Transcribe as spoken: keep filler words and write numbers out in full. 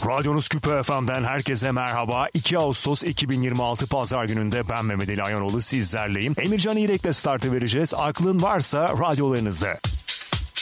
Radyonuz Küpe F M'den herkese merhaba. iki Ağustos iki bin yirmi altı Pazar gününde ben Mehmet Ali Ayanoğlu sizlerleyim. Emircan İrek'le startı vereceğiz. Aklın varsa radyolarınızda.